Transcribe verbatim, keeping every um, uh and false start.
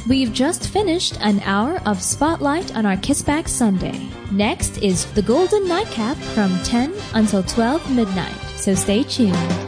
We've just finished an hour of Spotlight on our Kissback Sunday. Next is the Golden Nightcap from ten until twelve midnight, so stay tuned.